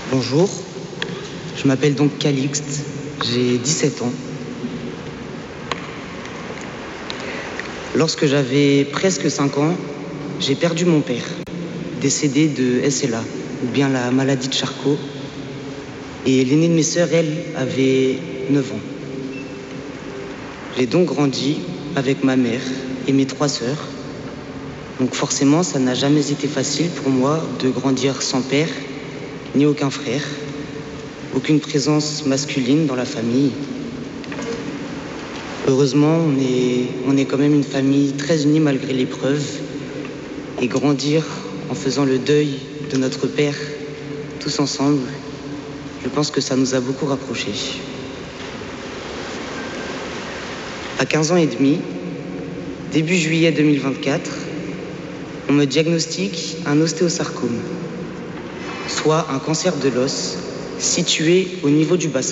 Bonjour, je m'appelle donc Calixte, j'ai 17 ans. Lorsque j'avais presque 5 ans, j'ai perdu mon père, décédé de SLA, ou bien la maladie de Charcot. Et l'aînée de mes sœurs, elle, avait 9 ans. J'ai donc grandi avec ma mère et mes 3 sœurs. Donc forcément, ça n'a jamais été facile pour moi de grandir sans père, ni aucun frère, aucune présence masculine dans la famille. Heureusement, on est quand même une famille très unie malgré l'épreuve. Et grandir en faisant le deuil de notre père, tous ensemble, je pense que ça nous a beaucoup rapprochés. À 15 ans et demi, début juillet 2024, on me diagnostique un ostéosarcome, soit un cancer de l'os situé au niveau du bassin.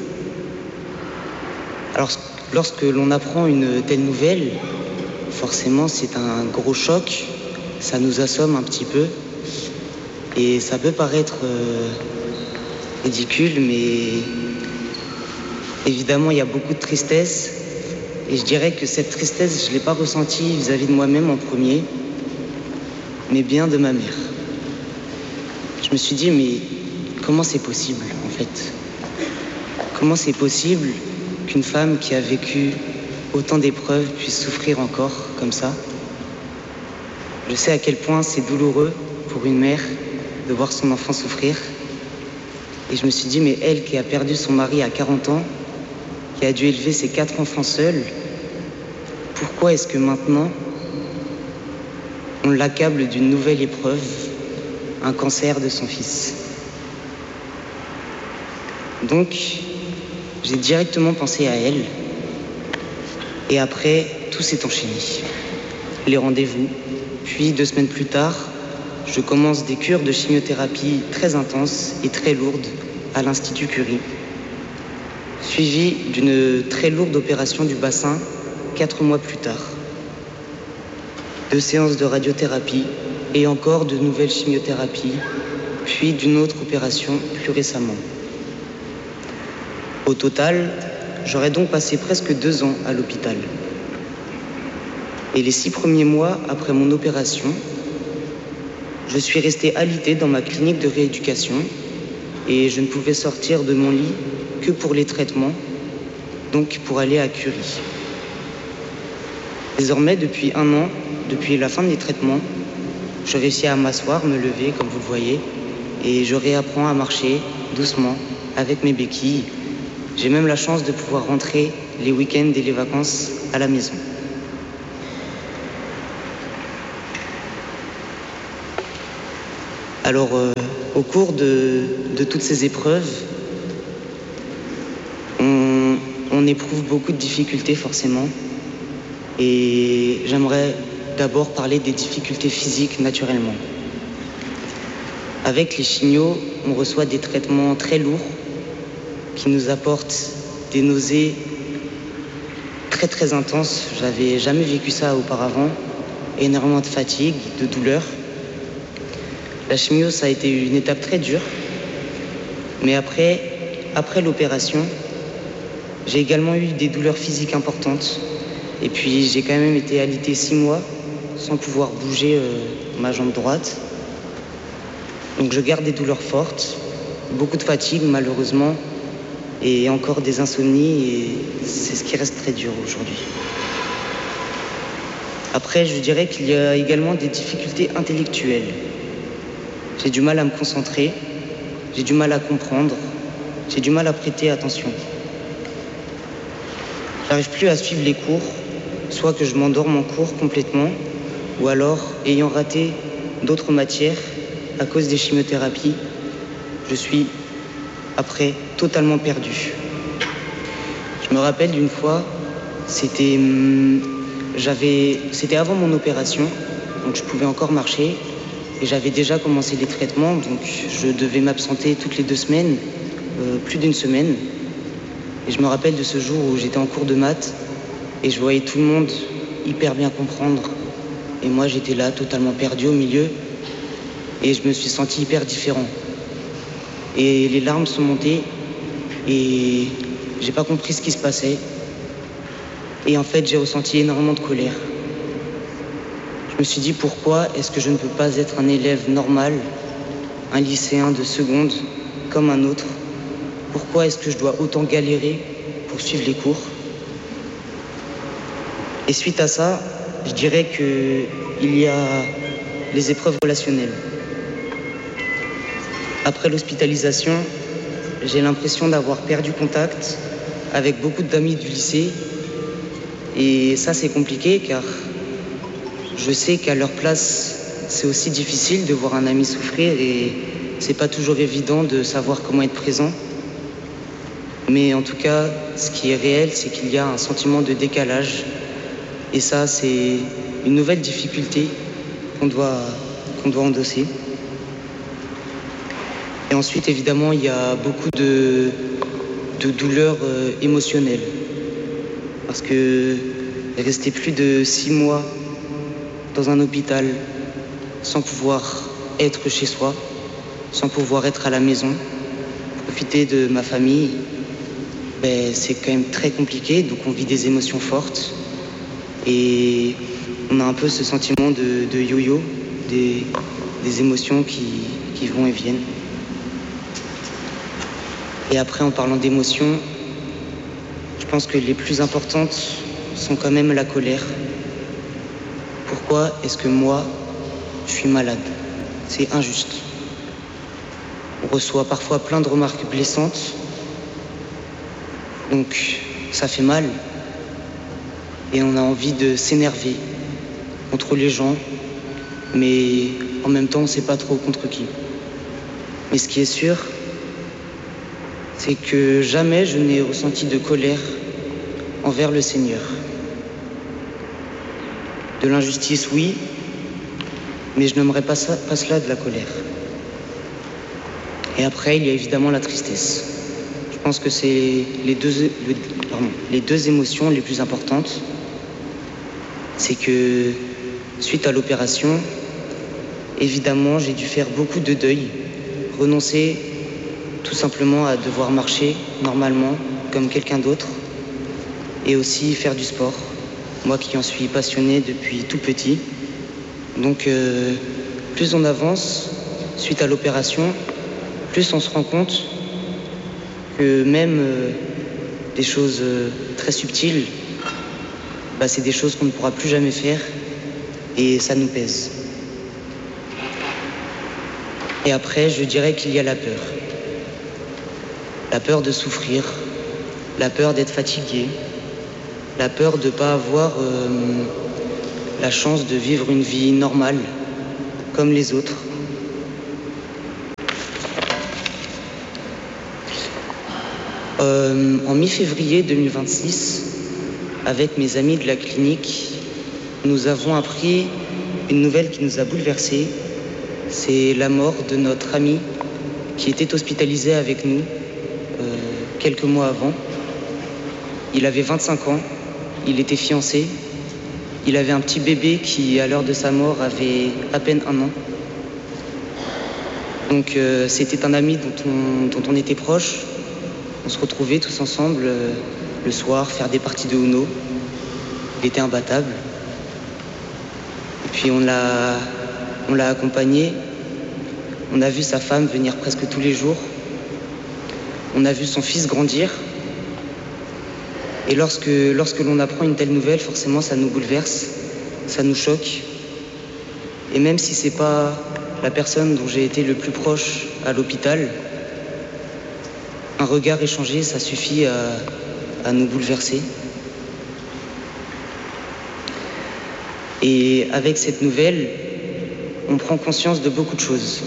Alors, lorsque l'on apprend une telle nouvelle, forcément c'est un gros choc, ça nous assomme un petit peu et ça peut paraître ridicule, mais évidemment il y a beaucoup de tristesse et je dirais que cette tristesse je ne l'ai pas ressentie vis-à-vis de moi-même en premier, mais bien de ma mère. Je me suis dit, mais comment c'est possible en fait? Comment c'est possible qu'une femme qui a vécu autant d'épreuves puisse souffrir encore comme ça? Je sais à quel point c'est douloureux pour une mère de voir son enfant souffrir. Et je me suis dit, mais elle qui a perdu son mari à 40 ans, qui a dû élever ses 4 enfants seule, pourquoi est-ce que maintenant on l'accable d'une nouvelle épreuve, un cancer de son fils? Donc, j'ai directement pensé à elle. Et après, tout s'est enchaîné. Les rendez-vous. Puis, 2 semaines plus tard, je commence des cures de chimiothérapie très intenses et très lourdes à l'Institut Curie, suivies d'une très lourde opération du bassin 4 mois plus tard. 2 séances de radiothérapie et encore de nouvelles chimiothérapies, puis d'une autre opération plus récemment. Au total, j'aurais donc passé presque 2 ans à l'hôpital. Et les 6 premiers mois après mon opération, je suis resté alité dans ma clinique de rééducation et je ne pouvais sortir de mon lit que pour les traitements, donc pour aller à Curie. Désormais, depuis 1 an, depuis la fin des traitements, je réussis à m'asseoir, me lever, comme vous le voyez, et je réapprends à marcher doucement avec mes béquilles. J'ai même la chance de pouvoir rentrer les week-ends et les vacances à la maison. Alors, au cours de toutes ces épreuves, on éprouve beaucoup de difficultés forcément. Et j'aimerais d'abord parler des difficultés physiques naturellement. Avec les chimios, on reçoit des traitements très lourds qui nous apportent des nausées très très intenses. J'avais jamais vécu ça auparavant. Énormément de fatigue, de douleur. La chimio, ça a été une étape très dure. Mais après l'opération, j'ai également eu des douleurs physiques importantes. Et puis j'ai quand même été alité 6 mois sans pouvoir bouger ma jambe droite. Donc je garde des douleurs fortes, beaucoup de fatigue malheureusement, et encore des insomnies, et c'est ce qui reste très dur aujourd'hui. Après, je dirais qu'il y a également des difficultés intellectuelles. J'ai du mal à me concentrer, j'ai du mal à comprendre, j'ai du mal à prêter attention. J'arrive plus à suivre les cours, soit que je m'endorme en cours complètement, ou alors, ayant raté d'autres matières à cause des chimiothérapies, je suis après totalement perdu. Je me rappelle d'une fois, c'était avant mon opération, donc je pouvais encore marcher, et j'avais déjà commencé les traitements, donc je devais m'absenter toutes les 2 semaines, plus d'1 semaine. Et je me rappelle de ce jour où j'étais en cours de maths, et je voyais tout le monde hyper bien comprendre. Et moi, j'étais là, totalement perdu au milieu, et je me suis senti hyper différent. Et les larmes sont montées et j'ai pas compris ce qui se passait. Et en fait, j'ai ressenti énormément de colère. Je me suis dit, pourquoi est-ce que je ne peux pas être un élève normal, un lycéen de seconde, comme un autre? Pourquoi est-ce que je dois autant galérer pour suivre les cours? Et suite à ça, je dirais qu'il y a les épreuves relationnelles. Après l'hospitalisation, j'ai l'impression d'avoir perdu contact avec beaucoup d'amis du lycée. Et ça, c'est compliqué car je sais qu'à leur place, c'est aussi difficile de voir un ami souffrir et c'est pas toujours évident de savoir comment être présent. Mais en tout cas, ce qui est réel, c'est qu'il y a un sentiment de décalage. Et ça, c'est une nouvelle difficulté qu'on doit endosser. Et ensuite, évidemment, il y a beaucoup de douleurs émotionnelles. Parce que rester plus de 6 mois dans un hôpital sans pouvoir être chez soi, sans pouvoir être à la maison, profiter de ma famille, c'est quand même très compliqué. Donc on vit des émotions fortes et on a un peu ce sentiment de yo-yo, des émotions qui vont et viennent. Et après, en parlant d'émotions, je pense que les plus importantes sont quand même la colère. Pourquoi est-ce que moi, je suis malade? C'est injuste. On reçoit parfois plein de remarques blessantes. Donc, ça fait mal. Et on a envie de s'énerver contre les gens. Mais en même temps, on ne sait pas trop contre qui. Mais ce qui est sûr, c'est que jamais je n'ai ressenti de colère envers le Seigneur. De l'injustice, oui, mais je n'aimerais pas cela de la colère. Et après, il y a évidemment la tristesse. Je pense que c'est les deux émotions les plus importantes. C'est que suite à l'opération, évidemment, j'ai dû faire beaucoup de deuil, renoncer tout simplement à devoir marcher normalement comme quelqu'un d'autre et aussi faire du sport. Moi qui en suis passionné depuis tout petit. Donc plus on avance suite à l'opération, plus on se rend compte que même des choses très subtiles, c'est des choses qu'on ne pourra plus jamais faire et ça nous pèse. Et après, je dirais qu'il y a la peur. La peur de souffrir, la peur d'être fatigué, la peur de ne pas avoir la chance de vivre une vie normale, comme les autres. En mi-février 2026, avec mes amis de la clinique, nous avons appris une nouvelle qui nous a bouleversés. C'est la mort de notre ami qui était hospitalisé avec nous quelques mois avant. Il avait 25 ans, il était fiancé, il avait un petit bébé qui, à l'heure de sa mort, avait à peine 1 an. Donc c'était un ami dont on était proche. On se retrouvait tous ensemble le soir, faire des parties de Uno. Il était imbattable. Et puis on l'a accompagné. On a vu sa femme venir presque tous les jours. On a vu son fils grandir. Et lorsque l'on apprend une telle nouvelle, forcément, ça nous bouleverse, ça nous choque. Et même si c'est pas la personne dont j'ai été le plus proche à l'hôpital, un regard échangé, ça suffit à nous bouleverser. Et avec cette nouvelle, on prend conscience de beaucoup de choses.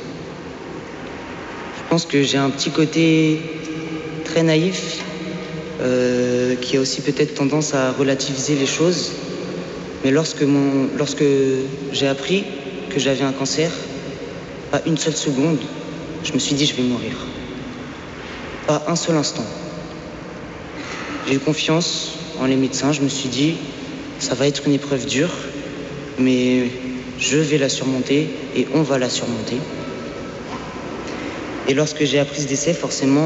Je pense que j'ai un petit côté très naïf, qui a aussi peut-être tendance à relativiser les choses. Mais lorsque j'ai appris que j'avais un cancer, pas une seule seconde, je me suis dit je vais mourir. Pas un seul instant. J'ai eu confiance en les médecins, je me suis dit ça va être une épreuve dure, mais je vais la surmonter et on va la surmonter. Et lorsque j'ai appris ce décès, forcément,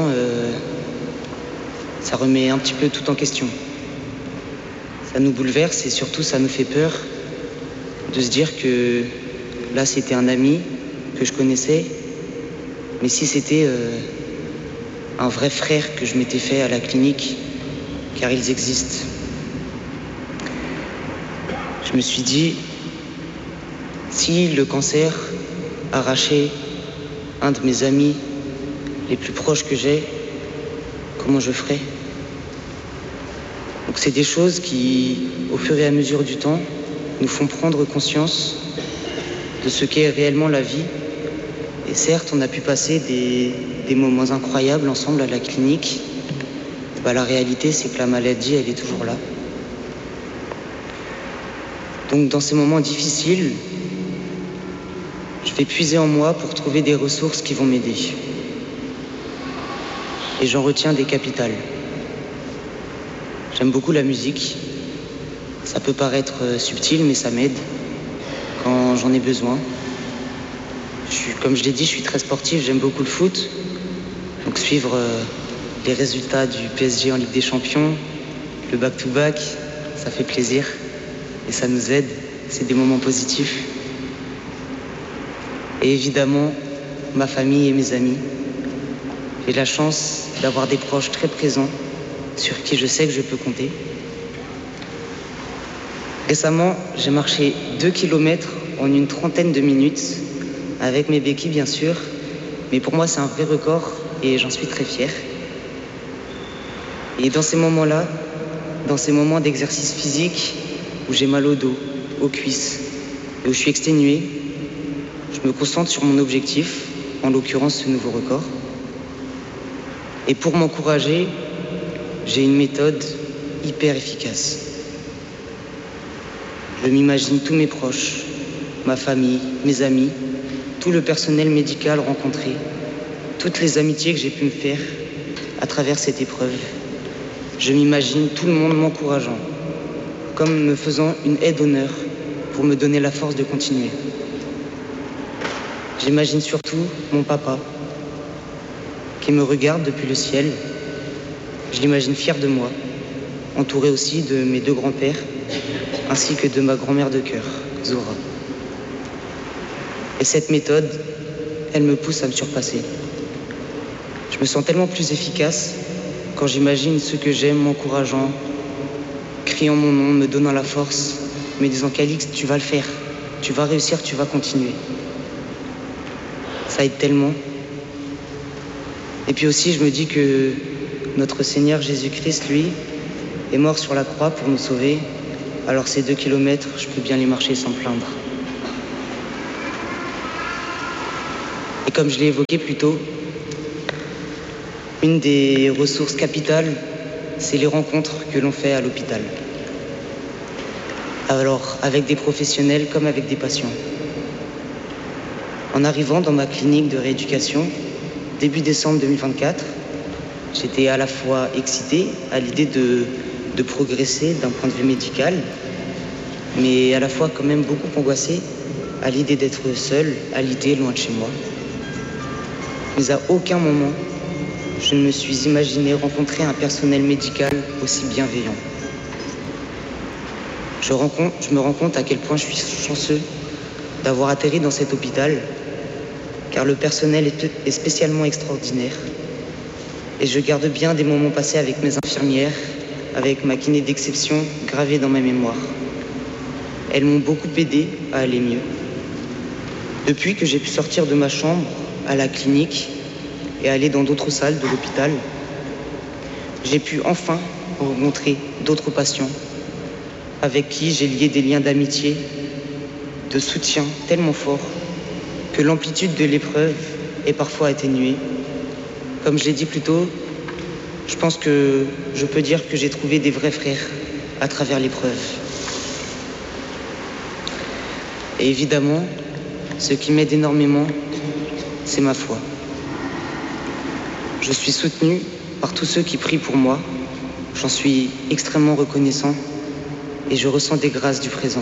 ça remet un petit peu tout en question. Ça nous bouleverse et surtout ça nous fait peur de se dire que là c'était un ami que je connaissais, mais si c'était un vrai frère que je m'étais fait à la clinique, car ils existent. Je me suis dit, si le cancer arrachait un de mes amis les plus proches que j'ai, comment je ferais? Donc c'est des choses qui, au fur et à mesure du temps, nous font prendre conscience de ce qu'est réellement la vie. Et certes, on a pu passer des moments incroyables ensemble à la clinique. La réalité, c'est que la maladie, elle est toujours là. Donc dans ces moments difficiles, je vais puiser en moi pour trouver des ressources qui vont m'aider. Et j'en retiens des capitales. J'aime beaucoup la musique. Ça peut paraître subtil, mais ça m'aide quand j'en ai besoin. Comme je l'ai dit, je suis très sportif, j'aime beaucoup le foot. Donc suivre les résultats du PSG en Ligue des Champions, le back-to-back, ça fait plaisir et ça nous aide. C'est des moments positifs. Et évidemment, ma famille et mes amis. J'ai la chance d'avoir des proches très présents sur qui je sais que je peux compter. Récemment, j'ai marché 2 kilomètres en une trentaine de minutes, avec mes béquilles bien sûr, mais pour moi c'est un vrai record et j'en suis très fier. Et dans ces moments-là, dans ces moments d'exercice physique où j'ai mal au dos, aux cuisses et où je suis exténué, je me concentre sur mon objectif, en l'occurrence ce nouveau record. Et pour m'encourager, j'ai une méthode hyper efficace. Je m'imagine tous mes proches, ma famille, mes amis, tout le personnel médical rencontré, toutes les amitiés que j'ai pu me faire à travers cette épreuve. Je m'imagine tout le monde m'encourageant, comme me faisant une aide d'honneur pour me donner la force de continuer. J'imagine surtout mon papa, qui me regarde depuis le ciel. Je l'imagine fier de moi, entouré aussi de mes 2 grands-pères, ainsi que de ma grand-mère de cœur, Zora. Et cette méthode, elle me pousse à me surpasser. Je me sens tellement plus efficace quand j'imagine ceux que j'aime m'encourageant, criant mon nom, me donnant la force, me disant « Calixte, tu vas le faire, tu vas réussir, tu vas continuer ». Ça aide tellement. Et puis aussi, je me dis que notre Seigneur Jésus-Christ, lui, est mort sur la croix pour nous sauver. Alors ces 2 kilomètres, je peux bien les marcher sans me plaindre. Et comme je l'ai évoqué plus tôt, une des ressources capitales, c'est les rencontres que l'on fait à l'hôpital. Alors, avec des professionnels comme avec des patients. En arrivant dans ma clinique de rééducation, début décembre 2024, j'étais à la fois excité à l'idée de progresser d'un point de vue médical, mais à la fois quand même beaucoup angoissé à l'idée d'être seul, alité, loin de chez moi. Mais à aucun moment, je ne me suis imaginé rencontrer un personnel médical aussi bienveillant. Je me rends compte à quel point je suis chanceux d'avoir atterri dans cet hôpital, car le personnel est spécialement extraordinaire. Et je garde bien des moments passés avec mes infirmières, avec ma kiné d'exception gravée dans ma mémoire. Elles m'ont beaucoup aidé à aller mieux. Depuis que j'ai pu sortir de ma chambre à la clinique et aller dans d'autres salles de l'hôpital, j'ai pu enfin rencontrer d'autres patients avec qui j'ai lié des liens d'amitié, de soutien tellement forts que l'amplitude de l'épreuve est parfois atténuée. Comme je l'ai dit plus tôt, je pense que je peux dire que j'ai trouvé des vrais frères à travers l'épreuve. Et évidemment, ce qui m'aide énormément, c'est ma foi. Je suis soutenu par tous ceux qui prient pour moi. J'en suis extrêmement reconnaissant et je ressens des grâces du présent.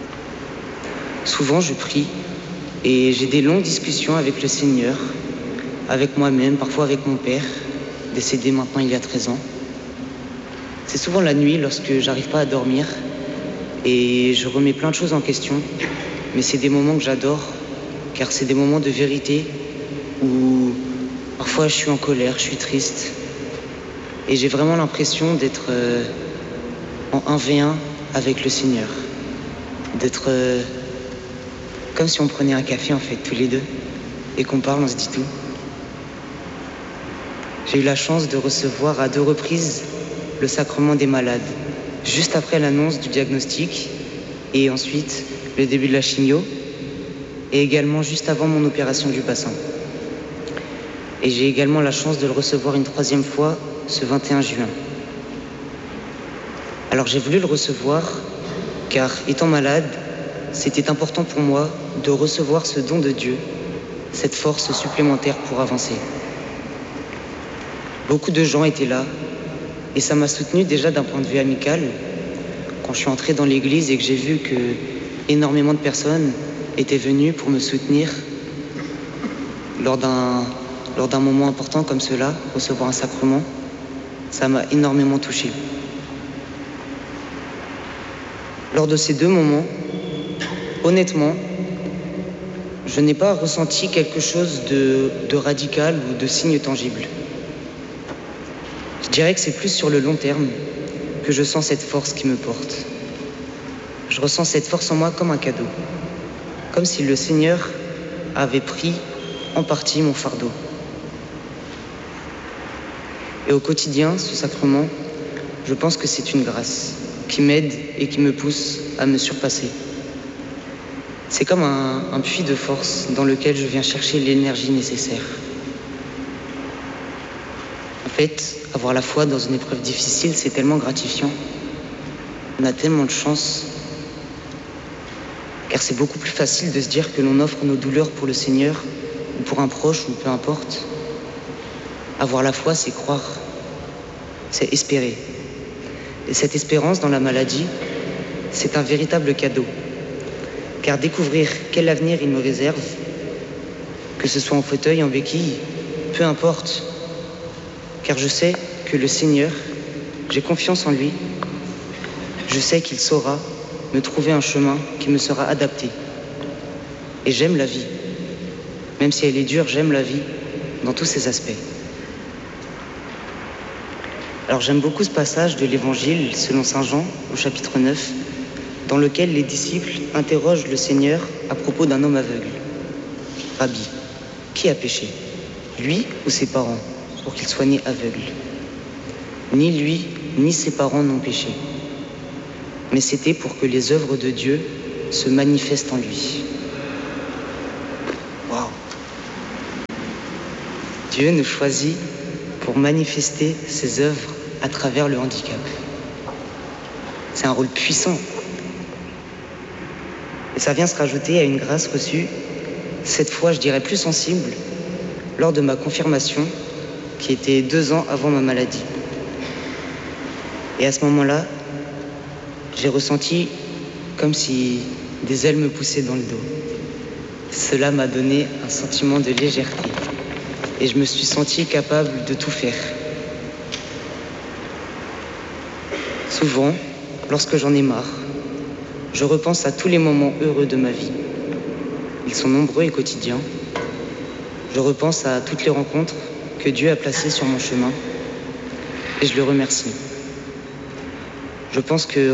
Souvent, je prie et j'ai des longues discussions avec le Seigneur avec moi-même, parfois avec mon père, décédé maintenant il y a 13 ans. C'est souvent la nuit lorsque j'arrive pas à dormir et je remets plein de choses en question, mais c'est des moments que j'adore, car c'est des moments de vérité où parfois je suis en colère, je suis triste, et j'ai vraiment l'impression d'être en 1v1 avec le Seigneur, d'être comme si on prenait un café en fait, tous les deux, et qu'on parle, on se dit tout. J'ai eu la chance de recevoir à 2 reprises le sacrement des malades, juste après l'annonce du diagnostic, et ensuite le début de la chimio, et également juste avant mon opération du bassin. Et j'ai également la chance de le recevoir une 3e fois ce 21 juin. Alors j'ai voulu le recevoir car, étant malade, c'était important pour moi de recevoir ce don de Dieu, cette force supplémentaire pour avancer. Beaucoup de gens étaient là et ça m'a soutenu déjà d'un point de vue amical. Quand je suis entré dans l'église et que j'ai vu que énormément de personnes étaient venues pour me soutenir lors d'un moment important comme cela, recevoir un sacrement, ça m'a énormément touché. Lors de ces 2 moments, honnêtement, je n'ai pas ressenti quelque chose de radical ou de signe tangible. Je dirais que c'est plus sur le long terme que je sens cette force qui me porte. Je ressens cette force en moi comme un cadeau, comme si le Seigneur avait pris en partie mon fardeau. Et au quotidien, ce sacrement, je pense que c'est une grâce qui m'aide et qui me pousse à me surpasser. C'est comme un puits de force dans lequel je viens chercher l'énergie nécessaire. En fait, avoir la foi dans une épreuve difficile, c'est tellement gratifiant. On a tellement de chance. Car c'est beaucoup plus facile de se dire que l'on offre nos douleurs pour le Seigneur, ou pour un proche, ou peu importe. Avoir la foi, c'est croire, c'est espérer. Et cette espérance dans la maladie, c'est un véritable cadeau. Car découvrir quel avenir il me réserve, que ce soit en fauteuil, en béquille, peu importe. Car je sais que le Seigneur, j'ai confiance en lui, je sais qu'il saura me trouver un chemin qui me sera adapté. Et j'aime la vie. Même si elle est dure, j'aime la vie dans tous ses aspects. Alors j'aime beaucoup ce passage de l'Évangile selon saint Jean au chapitre 9, dans lequel les disciples interrogent le Seigneur à propos d'un homme aveugle. Rabbi, qui a péché, lui ou ses parents, pour qu'il soit né aveugle? Ni lui, ni ses parents n'ont péché, mais c'était pour que les œuvres de Dieu se manifestent en lui. Waouh! Dieu nous choisit pour manifester ses œuvres à travers le handicap. C'est un rôle puissant. Et ça vient se rajouter à une grâce reçue, cette fois je dirais plus sensible, lors de ma confirmation, qui était 2 ans avant ma maladie. Et à ce moment-là, j'ai ressenti comme si des ailes me poussaient dans le dos. Cela m'a donné un sentiment de légèreté. Et je me suis senti capable de tout faire. Souvent, lorsque j'en ai marre, je repense à tous les moments heureux de ma vie. Ils sont nombreux et quotidiens. Je repense à toutes les rencontres que Dieu a placées sur mon chemin et je le remercie. Je pense que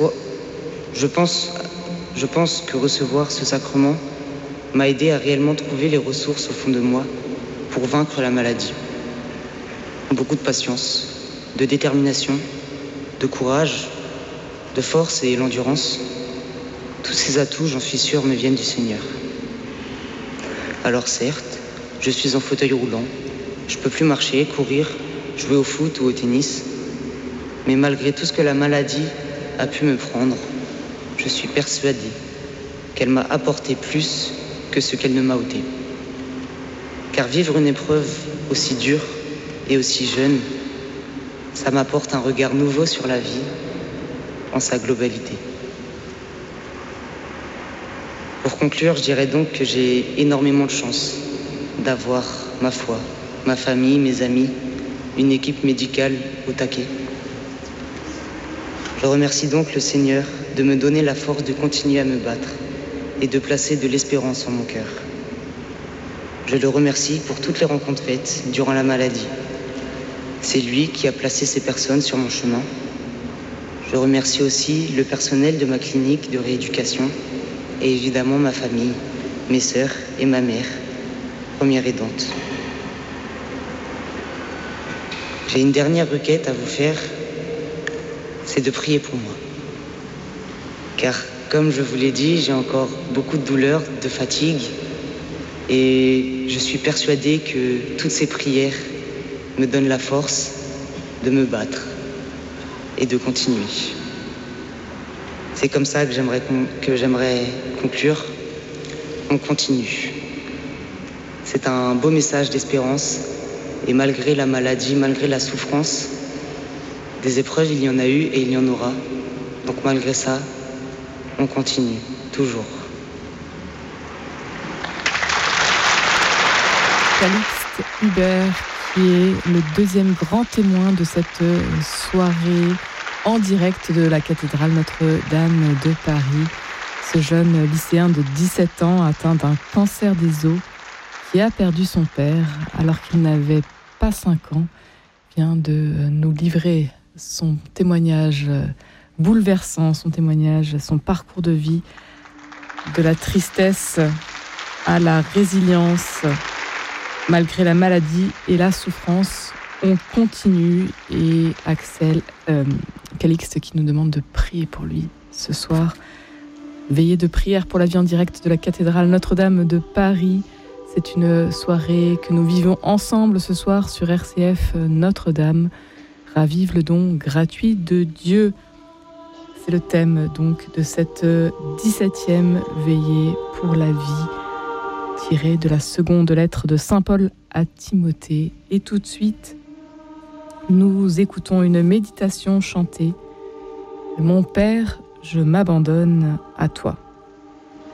recevoir ce sacrement m'a aidé à réellement trouver les ressources au fond de moi pour vaincre la maladie. Beaucoup de patience, de détermination, de courage, de force et l'endurance. Tous ces atouts, j'en suis sûr, me viennent du Seigneur. Alors certes, je suis en fauteuil roulant, je peux plus marcher, courir, jouer au foot ou au tennis, mais malgré tout ce que la maladie a pu me prendre, je suis persuadé qu'elle m'a apporté plus que ce qu'elle ne m'a ôté. Car vivre une épreuve aussi dure et aussi jeune, ça m'apporte un regard nouveau sur la vie en sa globalité. Pour conclure, je dirais donc que j'ai énormément de chance d'avoir ma foi, ma famille, mes amis, une équipe médicale au taquet. Je remercie donc le Seigneur de me donner la force de continuer à me battre et de placer de l'espérance en mon cœur. Je le remercie pour toutes les rencontres faites durant la maladie. C'est lui qui a placé ces personnes sur mon chemin. Je remercie aussi le personnel de ma clinique de rééducation et évidemment ma famille, mes sœurs et ma mère, première aidante. J'ai une dernière requête à vous faire, c'est de prier pour moi. Car comme je vous l'ai dit, j'ai encore beaucoup de douleurs, de fatigue, et je suis persuadé que toutes ces prières me donnent la force de me battre et de continuer. C'est comme ça que j'aimerais conclure. On continue. C'est un beau message d'espérance, et malgré la maladie, malgré la souffrance, des épreuves, il y en a eu et il y en aura. Donc malgré ça, on continue, toujours. Calixte Hubert, qui est le deuxième grand témoin de cette soirée en direct de la cathédrale Notre-Dame de Paris. Ce jeune lycéen de 17 ans atteint d'un cancer des os qui a perdu son père alors qu'il n'avait pas 5 ans vient de nous livrer son témoignage bouleversant, son témoignage, son parcours de vie, de la tristesse à la résilience. Malgré la maladie et la souffrance, on continue. Et Axel, Calixte qui nous demande de prier pour lui ce soir. Veillée de prière pour la vie en direct de la cathédrale Notre-Dame de Paris. C'est une soirée que nous vivons ensemble ce soir sur RCF Notre-Dame. Ravive le don gratuit de Dieu. C'est le thème donc de cette 17e veillée pour la vie, tirée de la seconde lettre de Saint Paul à Timothée. Et tout de suite, nous écoutons une méditation chantée. Mon Père, je m'abandonne à toi.